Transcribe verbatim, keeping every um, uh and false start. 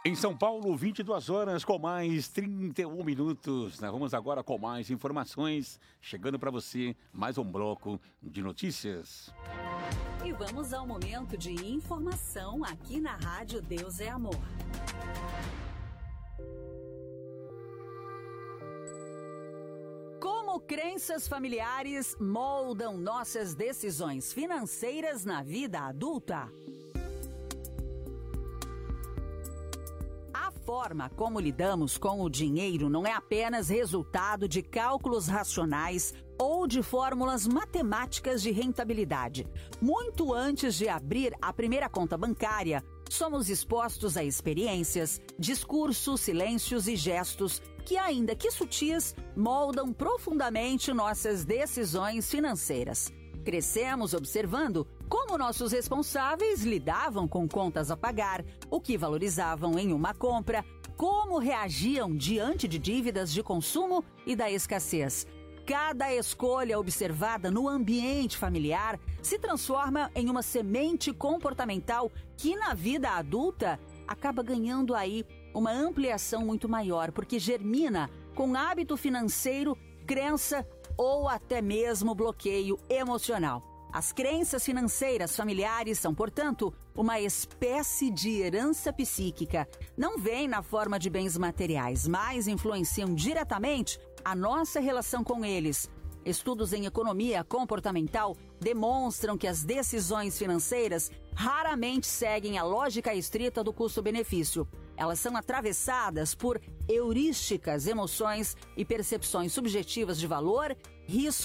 Em São Paulo, vinte e duas horas com mais trinta e um minutos. Nós vamos agora com mais informações. Chegando para você mais um bloco de notícias. E vamos ao momento de informação aqui na Rádio Deus é Amor. Como crenças familiares moldam nossas decisões financeiras na vida adulta? A forma como lidamos com o dinheiro não é apenas resultado de cálculos racionais ou de fórmulas matemáticas de rentabilidade. Muito antes de abrir a primeira conta bancária, somos expostos a experiências, discursos, silêncios e gestos que, ainda que sutis, moldam profundamente nossas decisões financeiras. Crescemos observando como nossos responsáveis lidavam com contas a pagar, o que valorizavam em uma compra, como reagiam diante de dívidas de consumo e da escassez. Cada escolha observada no ambiente familiar se transforma em uma semente comportamental que, na vida adulta, acaba ganhando aí uma ampliação muito maior, porque germina com hábito financeiro, crença ou até mesmo bloqueio emocional. As crenças financeiras familiares são, portanto, uma espécie de herança psíquica. Não vêm na forma de bens materiais, mas influenciam diretamente a nossa relação com eles. Estudos em economia comportamental demonstram que as decisões financeiras raramente seguem a lógica estrita do custo-benefício. Elas são atravessadas por heurísticas, emoções e percepções subjetivas de valor, risco